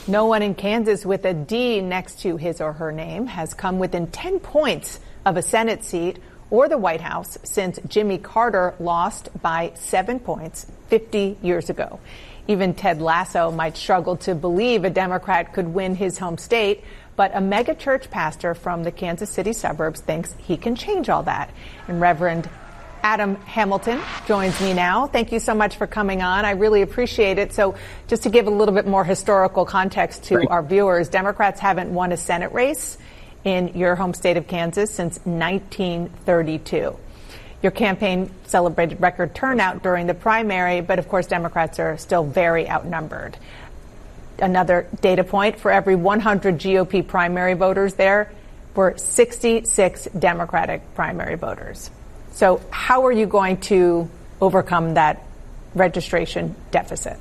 No one in Kansas with a D next to his or her name has come within 10 points of a Senate seat or the White House since Jimmy Carter lost by 7 points 50 years ago. Even Ted Lasso might struggle to believe a Democrat could win his home state, but a megachurch pastor from the Kansas City suburbs thinks he can change all that. And Reverend Adam Hamilton joins me now. Thank you so much for coming on. I really appreciate it. So just to give a little bit more historical context to our viewers, Democrats haven't won a Senate race in your home state of Kansas since 1932. Your campaign celebrated record turnout during the primary, but of course Democrats are still very outnumbered. Another data point, for every 100 GOP primary voters there were 66 Democratic primary voters. So how are you going to overcome that registration deficit?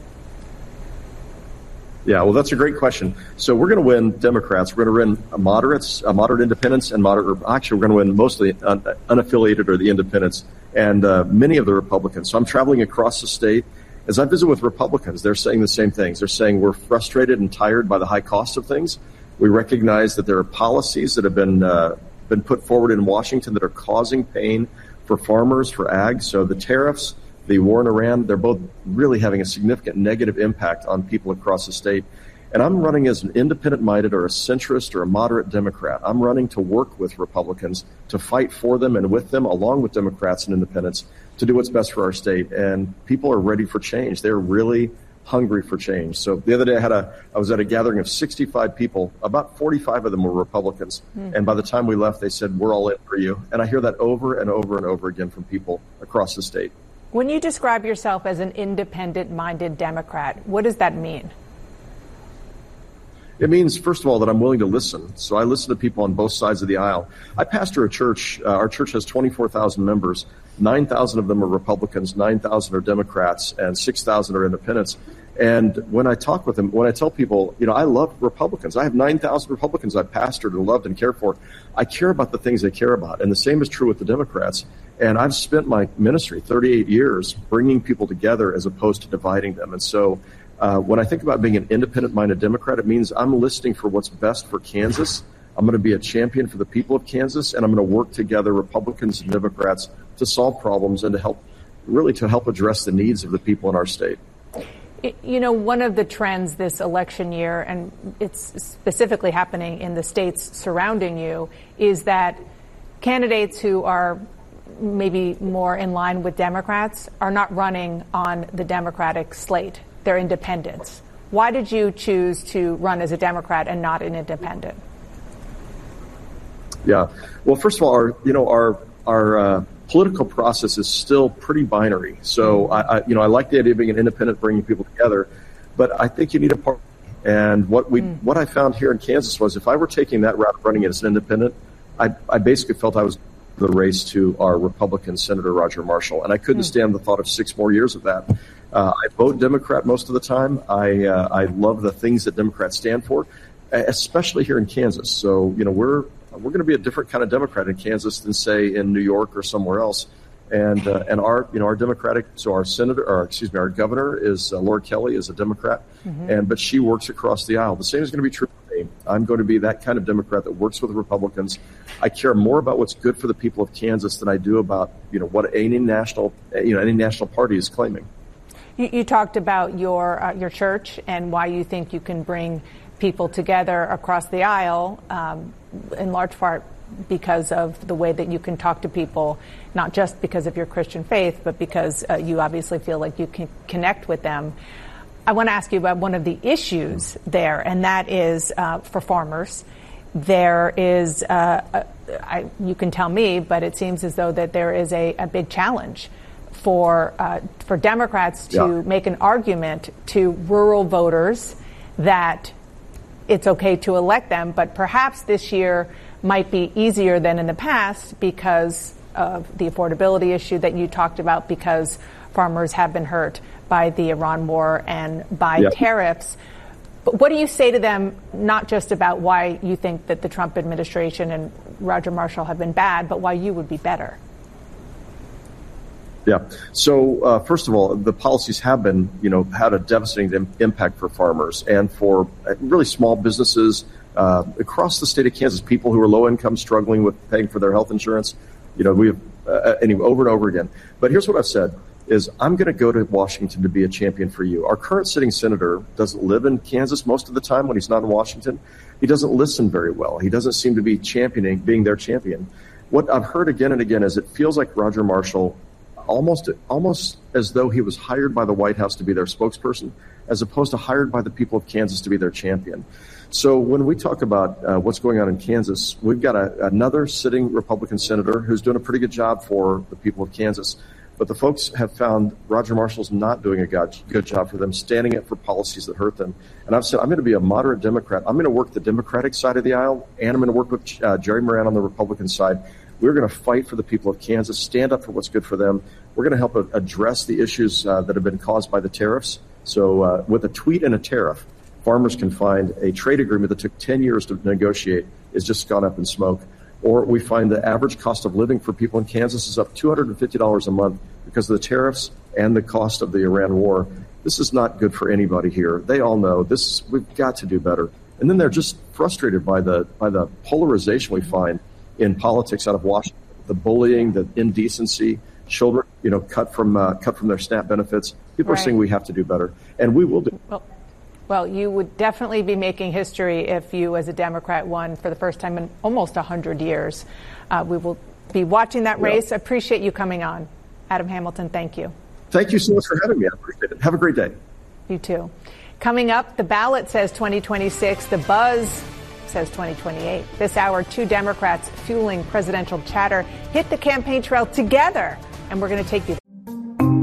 Yeah, well, that's a great question. So we're going to win Democrats. We're going to win moderates, moderate independents, and actually, we're going to win mostly unaffiliated or the independents, and many of the Republicans. So I'm traveling across the state. As I visit with Republicans, they're saying the same things. They're saying we're frustrated and tired by the high cost of things. We recognize that there are policies that have been put forward in Washington that are causing pain for farmers, for ag. So the tariffs, the war in Iran, they're both really having a significant negative impact on people across the state. And I'm running as an independent-minded or a centrist or a moderate Democrat. I'm running to work with Republicans to fight for them and with them, along with Democrats and independents, to do what's best for our state. And people are ready for change. They're really hungry for change. So the other day I was at a gathering of 65 people. About 45 of them were Republicans. And by the time we left, they said, we're all in for you. And I hear that over and over and over again from people across the state. When you describe yourself as an independent-minded Democrat, what does that mean? It means, first of all, that I'm willing to listen. So I listen to people on both sides of the aisle. I pastor a church. Our church has 24,000 members. 9,000 of them are Republicans, 9,000 are Democrats, and 6,000 are independents. And when I talk with them, when I tell people, I love Republicans. I have 9,000 Republicans I've pastored and loved and cared for. I care about the things they care about. And the same is true with the Democrats. And I've spent my ministry, 38 years, bringing people together as opposed to dividing them. And so when I think about being an independent-minded Democrat, it means I'm listening for what's best for Kansas. I'm going to be a champion for the people of Kansas, and I'm going to work together, Republicans and Democrats, to solve problems and to help address the needs of the people in our state. One of the trends this election year, and it's specifically happening in the states surrounding you, is that candidates who are maybe more in line with Democrats are not running on the Democratic slate. They're independents. Why did you choose to run as a Democrat and not an independent? Yeah. Well, first of all, our political process is still pretty binary. So I like the idea of being an independent, bringing people together, but I think you need a party. And what I found here in Kansas was if I were taking that route of running as an independent, I basically felt I was the race to our Republican Senator Roger Marshall, and I couldn't stand the thought of 6 more years of that. I vote Democrat most of the time. I love the things that Democrats stand for, especially here in Kansas. So we're going to be a different kind of Democrat in Kansas than say in New York or somewhere else. And our Democratic, so our governor is Laura Kelly is a Democrat, but she works across the aisle. The same is going to be true for me. I'm going to be that kind of Democrat that works with the Republicans. I care more about what's good for the people of Kansas than I do about what any national party is claiming. You talked about your church and why you think you can bring people together across the aisle, in large part because of the way that you can talk to people, not just because of your Christian faith, but because you obviously feel like you can connect with them. I want to ask you about one of the issues there, and that is for farmers. There is, you can tell me, but it seems as though that there is a big challenge for Democrats to make an argument to rural voters that it's okay to elect them, but perhaps this year might be easier than in the past because of the affordability issue that you talked about, because farmers have been hurt by the Iran war and by tariffs. But what do you say to them, not just about why you think that the Trump administration and Roger Marshall have been bad, but why you would be better? Yeah. So, first of all, the policies have been, had a devastating impact for farmers and for really small businesses across the state of Kansas, people who are low income struggling with paying for their health insurance. We have, anyway, over and over again. But here's what I've said is I'm going to go to Washington to be a champion for you. Our current sitting senator doesn't live in Kansas most of the time when he's not in Washington. He doesn't listen very well. He doesn't seem to be being their champion. What I've heard again and again is it feels like Roger Marshall almost as though he was hired by the White House to be their spokesperson, as opposed to hired by the people of Kansas to be their champion. So when we talk about what's going on in Kansas, we've got another sitting Republican senator who's doing a pretty good job for the people of Kansas. But the folks have found Roger Marshall's not doing a good job for them, standing up for policies that hurt them. And I've said, I'm going to be a moderate Democrat. I'm going to work the Democratic side of the aisle, and I'm going to work with Jerry Moran on the Republican side. We're going to fight for the people of Kansas, stand up for what's good for them. We're going to help address the issues that have been caused by the tariffs. So with a tweet and a tariff, farmers can find a trade agreement that took 10 years to negotiate is just gone up in smoke. Or we find the average cost of living for people in Kansas is up $250 a month because of the tariffs and the cost of the Iran war. This is not good for anybody here. They all know this. We've got to do better. And then they're just frustrated by the polarization we find in politics out of Washington, the bullying, the indecency, children, cut from their SNAP benefits. People are saying we have to do better, and we will do. Well, you would definitely be making history if you, as a Democrat, won for the first time in almost 100 years. We will be watching that race. Appreciate you coming on. Adam Hamilton, thank you. Thank you so much for having me. I appreciate it. Have a great day. You too. Coming up, the ballot says 2026. The buzz says 2028. This hour, two Democrats fueling presidential chatter hit the campaign trail together, and we're going to take you there.